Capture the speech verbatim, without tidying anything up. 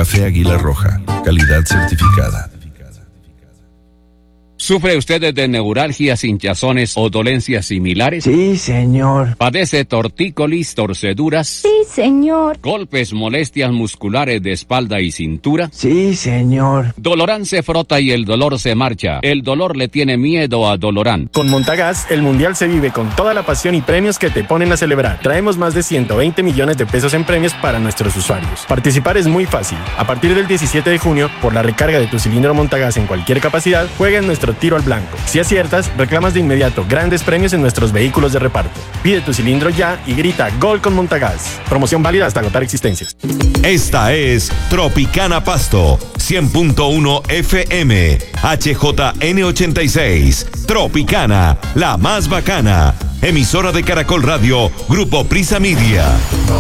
Café Águila Roja, calidad certificada. ¿Sufre usted de neuralgias, hinchazones o dolencias similares? Sí, señor. ¿Padece tortícolis, torceduras? Sí, señor. ¿Golpes, molestias musculares de espalda y cintura? Sí, señor. Dolorán se frota y el dolor se marcha. El dolor le tiene miedo a Dolorán. Con Montagás, el Mundial se vive con toda la pasión y premios que te ponen a celebrar. Traemos más de ciento veinte millones de pesos en premios para nuestros usuarios. Participar es muy fácil. A partir del diecisiete de junio, por la recarga de tu cilindro Montagás en cualquier capacidad, juega en nuestro tiro al blanco. Si aciertas, reclamas de inmediato grandes premios en nuestros vehículos de reparto. Pide tu cilindro ya y grita gol con Montagás. Promoción válida hasta agotar existencias. Esta es Tropicana Pasto, cien punto uno F M, H J N ochenta y seis. Tropicana, la más bacana. Emisora de Caracol Radio, Grupo Prisa Media.